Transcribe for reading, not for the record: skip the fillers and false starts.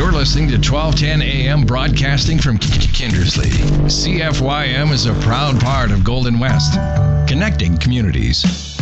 You're listening to 1210 AM broadcasting from Kindersley. CFYM is a proud part of Golden West, connecting communities.